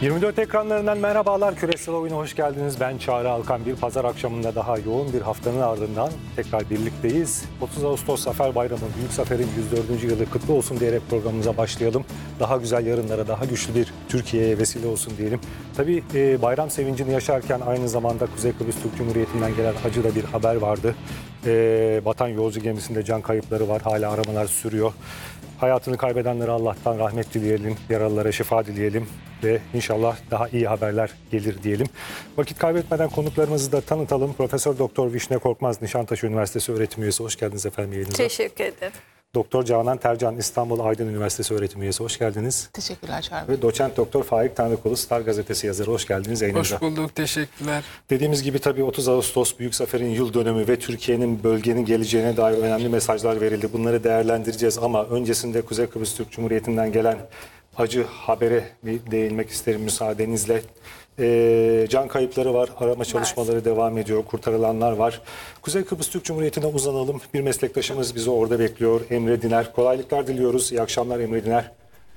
24 ekranlarından merhabalar. Küresel Oyun'a hoş geldiniz. Ben Çağrı Alkan. Bir pazar akşamında daha yoğun bir haftanın ardından tekrar birlikteyiz. 30 Ağustos Zafer Bayramı, Büyük Zafer'in 104. yılı kutlu olsun diyerek programımıza başlayalım. Daha güzel yarınlara, daha güçlü bir Türkiye'ye vesile olsun diyelim. Tabii bayram sevincini yaşarken aynı zamanda Kuzey Kıbrıs Türk Cumhuriyeti'nden gelen acı da bir haber vardı. Batan yolcu gemisinde can kayıpları var. Hala aramalar sürüyor. Hayatını kaybedenlere Allah'tan rahmet dileyelim, yaralılara şifa dileyelim ve inşallah daha iyi haberler gelir diyelim. Vakit kaybetmeden konuklarımızı da tanıtalım. Profesör Doktor Vişne Korkmaz, Nişantaşı Üniversitesi öğretim üyesi. Hoş geldiniz efendim yayınımıza. Teşekkür ederim. Doktor Canan Tercan, İstanbul Aydın Üniversitesi öğretim üyesi. Hoş geldiniz. Teşekkürler Çağrı. Ve doçent doktor Faik Tanrıkulu, Star Gazetesi yazarı. Hoş geldiniz yayınımıza. Hoş bulduk, teşekkürler. Dediğimiz gibi tabii 30 Ağustos Büyük Zafer'in yıl dönümü ve Türkiye'nin bölgenin geleceğine dair önemli mesajlar verildi. Bunları değerlendireceğiz ama öncesinde Kuzey Kıbrıs Türk Cumhuriyeti'nden gelen acı habere bir değinmek isterim müsaadenizle. Can kayıpları var, arama çalışmaları devam ediyor, kurtarılanlar var. Kuzey Kıbrıs Türk Cumhuriyeti'ne uzanalım. Bir meslektaşımız bizi orada bekliyor. Emre Diner. Kolaylıklar diliyoruz. İyi akşamlar Emre Diner.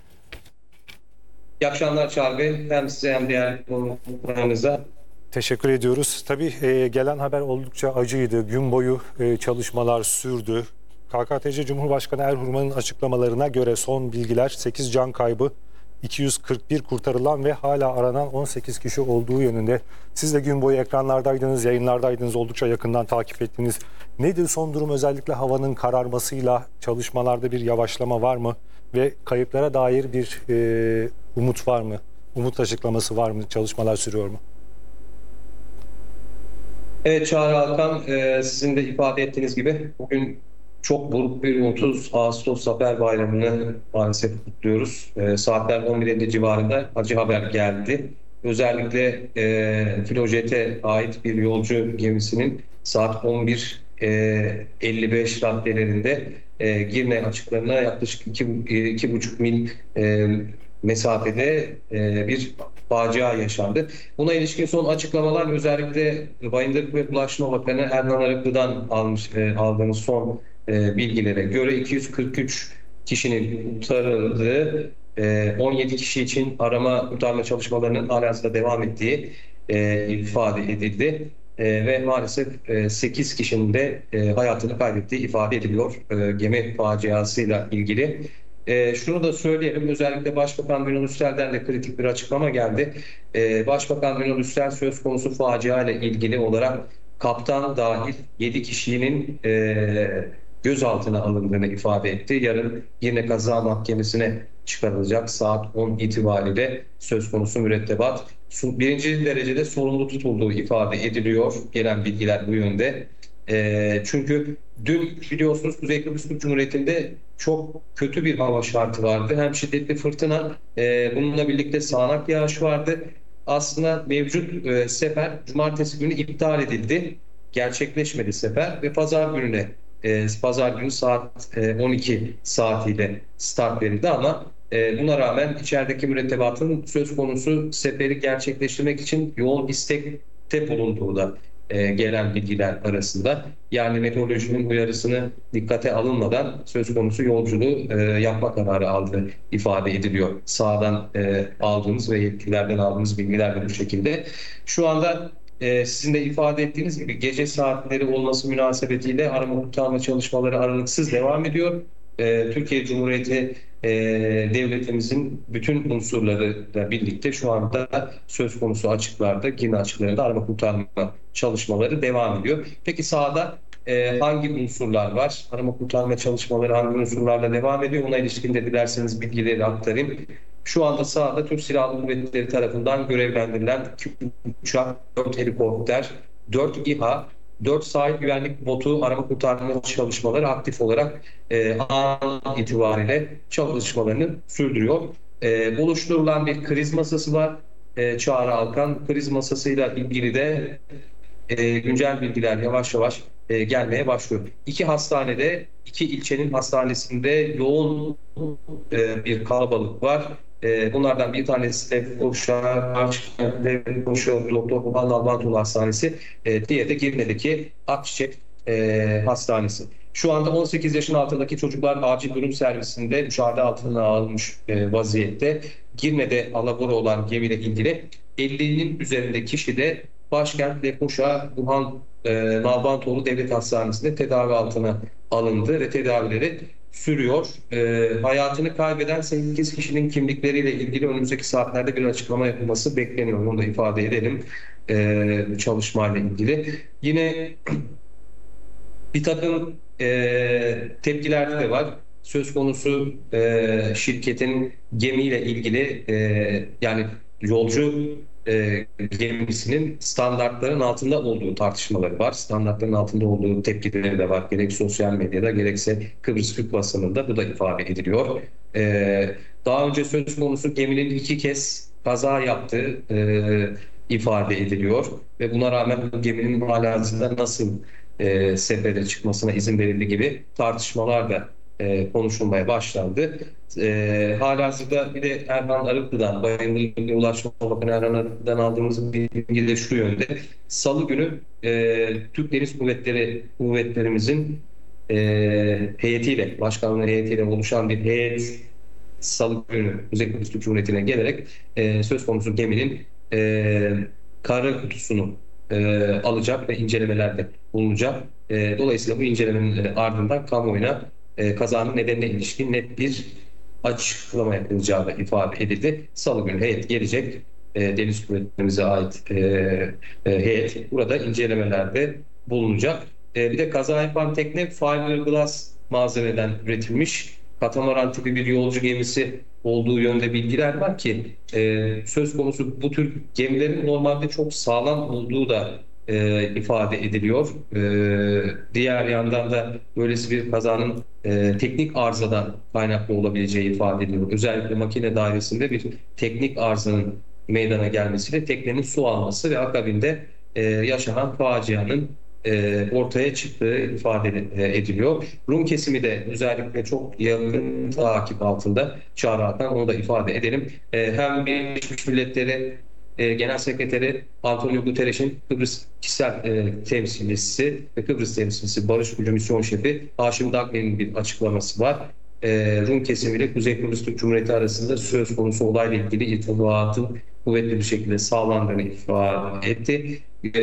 İyi akşamlar Çağrı Bey. Hem size hem diğer konuklarınıza. Teşekkür ediyoruz. Tabii gelen haber oldukça acıydı. Gün boyu çalışmalar sürdü. KKTC Cumhurbaşkanı Erhurman'ın açıklamalarına göre son bilgiler 8 can kaybı, 241 kurtarılan ve hala aranan 18 kişi olduğu yönünde. Siz de gün boyu ekranlardaydınız, yayınlardaydınız, oldukça yakından takip ettiniz. Nedir son durum, özellikle havanın kararmasıyla çalışmalarda bir yavaşlama var mı? Ve kayıplara dair bir umut var mı? Umut açıklaması var mı? Çalışmalar sürüyor mu? Evet Çağrı Alkan, sizin de ifade ettiğiniz gibi bugün çok buruk bir 30 Ağustos Zafer Bayramı'nı maalesef kutluyoruz. Saatler 11:50 civarında acı haber geldi. Özellikle Filojete ait bir yolcu gemisinin saat 11:55 raddelerinde Girne açıklarına yaklaşık 2,5 mil mesafede bir facia yaşandı. Buna ilişkin son açıklamalar özellikle Bayındırlık ve Ulaştırma Bakanı Erhan Arıklı'dan aldığımız son bilgilere göre 243 kişinin kurtarıldığı, 17 kişi için arama kurtarma çalışmalarının halihazırda devam ettiği ifade edildi. Ve maalesef 8 kişinin de hayatını kaybettiği ifade ediliyor gemi faciasıyla ilgili. Şunu da söyleyelim, özellikle Başbakan Binali Yıldırım'dan de kritik bir açıklama geldi. Başbakan Binali Yıldırım söz konusu facia ile ilgili olarak kaptan dahil 7 kişinin gözaltına alındığını ifade etti. Yarın yine kaza mahkemesine çıkarılacak saat 10 itibariyle söz konusu mürettebat birinci derecede sorumlu tutulduğu ifade ediliyor. Gelen bilgiler bu yönde. Çünkü dün biliyorsunuz Kuzey Kıbrıs Türk Cumhuriyeti'nde çok kötü bir hava şartı vardı. Hem şiddetli fırtına, bununla birlikte sağanak yağış vardı. Aslında mevcut sefer cumartesi günü iptal edildi. Gerçekleşmedi sefer ve pazar günü saat 12 saatiyle start verildi ama buna rağmen içerideki mürettebatın söz konusu seferi gerçekleştirmek için yoğun istekte bulunduğu da gelen bilgiler arasında. Yani meteorolojinin uyarısını dikkate alınmadan söz konusu yolculuğu yapma kararı aldığı ifade ediliyor. Sahadan aldığımız ve yetkililerden aldığımız bilgiler de bu şekilde. Şu anda sizin de ifade ettiğiniz gibi gece saatleri olması münasebetiyle arama kurtarma çalışmaları aralıksız devam ediyor. Türkiye Cumhuriyeti devletimizin bütün unsurlarıyla birlikte şu anda söz konusu açıklarda, Girne açıklarında arama kurtarma çalışmaları devam ediyor. Peki sahada hangi unsurlar var? Arama kurtarma çalışmaları hangi unsurlarla devam ediyor? Ona ilişkin de dilerseniz bilgileri aktarayım. Şu anda sahada Türk Silahlı Kuvvetleri tarafından görevlendirilen 2 uçak, 4 helikopter, 4 İHA, 4 sahil güvenlik botu arama kurtarma çalışmaları aktif olarak an itibariyle çalışmalarını sürdürüyor. Oluşturulan bir kriz masası var. Çağrı Alkan, kriz masasıyla ilgili de güncel bilgiler yavaş yavaş gelmeye başlıyor. İki ilçenin hastanesinde yoğun bir kalabalık var. Bunlardan bir tanesi de Doktor Ulan Albantoğlu Hastanesi, diğeri de Girne'deki Akçiçek Hastanesi. Şu anda 18 yaşın altındaki çocuklar acil durum servisinde müşahede altına alınmış vaziyette. Girne'de alabora olan gemiyle ilgili 50'nin üzerinde kişi de başkent Lefkoşa Burhan Nalbantoğlu Devlet Hastanesi'nde tedavi altına alındı ve tedavileri sürüyor. Hayatını kaybeden 8 kişinin kimlikleriyle ilgili önümüzdeki saatlerde bir açıklama yapılması bekleniyor. Onu da ifade edelim çalışmayla ilgili. Yine bir takım tepkiler de var. Söz konusu şirketin gemiyle ilgili yani yolcu gemisinin standartların altında olduğu tartışmaları var. Standartların altında olduğu tepkileri de var. Gerek sosyal medyada gerekse Kıbrıs Türk basınında bu da ifade ediliyor. Daha önce söz konusu geminin 2 kez kaza yaptığı ifade ediliyor ve buna rağmen bu geminin halihazırda nasıl sefere çıkmasına izin verildi gibi tartışmalar da konuşulmaya başlandı. Halihazırda bir de Erhan Arıklı'dan, Bayındırlı'ya Ulaşma Bakanı Erhan Arıklı'dan aldığımız bilgi de şu yönde. Salı günü Türk Deniz Kuvvetlerimizin heyetiyle, başkanlığı heyetiyle oluşan bir heyet Salı günü Kuzey Kıbrıs Türk Cumhuriyeti'ne gelerek söz konusu geminin kara kutusunu alacak ve incelemelerde bulunacak. Dolayısıyla bu incelemenin ardından kamuoyuna kazanın nedenine ilişkin net bir açıklama yapılacağı da ifade edildi. Salı günü heyet gelecek. Deniz Kuvvetlerimize ait heyet burada incelemelerde bulunacak. Bir de kaza yapan tekne fiberglass malzemeden üretilmiş katamaran tipi bir yolcu gemisi olduğu yönde bilgiler var ki söz konusu bu tür gemilerin normalde çok sağlam olduğu da ifade ediliyor. Diğer yandan da böylesi bir kazanın teknik arızadan kaynaklı olabileceği ifade ediliyor. Özellikle makine dairesinde bir teknik arızanın meydana gelmesiyle teknenin su alması ve akabinde yaşanan facianın ortaya çıktığı ifade ediliyor. Rum kesimi de özellikle çok yakın takip altında. Çağrı Hakan, onu da ifade edelim. Hem Birleşmiş Milletleri Genel Sekreteri Antonio Guterres'in Kıbrıs kişisel temsilcisi ve Kıbrıs temsilcisi Barış Gücü Misyon Şefi Haşim Dagme'nin bir açıklaması var. Rum kesimiyle Kuzey Kıbrıs Türk Cumhuriyeti arasında söz konusu olayla ilgili irtibatın kuvvetli bir şekilde sağlandığını ifade etti.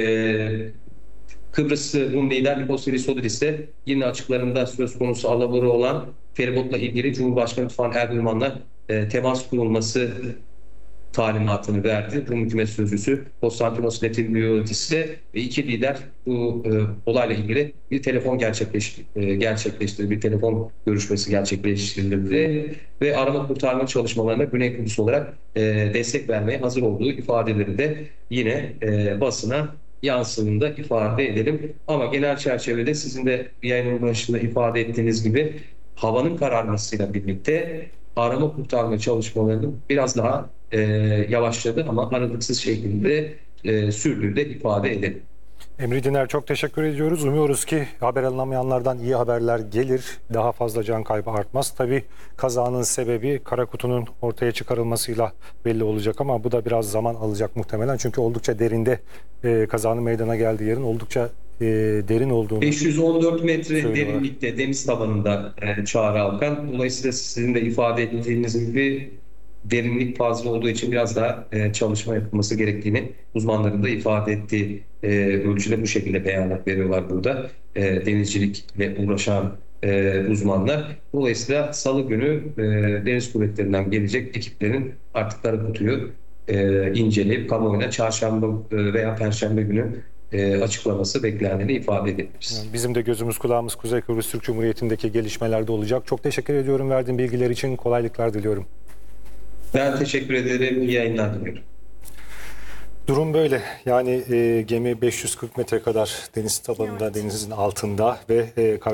Kıbrıs Rum lider Nikos Christodoulidis de yine açıklarında söz konusu alabora olan feribotla ilgili Cumhurbaşkanı Tufan Erdoğan'la temas kurulması talimatını verdi. Rum hükümet sözcüsü Konstantinos Netiliotis ve iki lider bu olayla ilgili bir telefon gerçekleştirdi. Bir telefon görüşmesi gerçekleştirildi ve arama kurtarma çalışmalarına Güney Kıbrıs olarak destek vermeye hazır olduğu ifadeleri de yine basına yansıdığında ifade edelim. Ama genel çerçevede sizin de yayının başında ifade ettiğiniz gibi havanın kararmasıyla birlikte arama kurtarma çalışmalarının biraz daha yavaşladı ama aralıksız şekilde sürdüğü de ifade edelim. Emre Diner, çok teşekkür ediyoruz. Umuyoruz ki haber alınamayanlardan iyi haberler gelir. Daha fazla can kaybı artmaz. Tabii kazanın sebebi kara kutunun ortaya çıkarılmasıyla belli olacak ama bu da biraz zaman alacak muhtemelen. Çünkü oldukça derinde kazanın meydana geldiği yerin oldukça derin olduğunu 514 metre söylüyorlar. derinlikte deniz tabanında Çağrı Alkan. Dolayısıyla sizin de ifade ettiğiniz gibi derinlik fazla olduğu için biraz daha çalışma yapılması gerektiğini uzmanların da ifade ettiği ölçüde bu şekilde beyanat veriyorlar burada. Denizcilikle uğraşan uzmanlar. Dolayısıyla Salı günü Deniz Kuvvetleri'nden gelecek ekiplerin artık kara kutuyu inceleyip kamuoyuna Çarşamba veya Perşembe günü açıklaması beklendiğini ifade edebiliriz. Bizim de gözümüz kulağımız Kuzey Kıbrıs Türk Cumhuriyeti'ndeki gelişmelerde olacak. Çok teşekkür ediyorum verdiğin bilgiler için. Kolaylıklar diliyorum. Ben teşekkür ederim. İyi yayınlar diliyorum. Durum böyle. Yani gemi 540 metre kadar deniz tabanında, denizin altında ve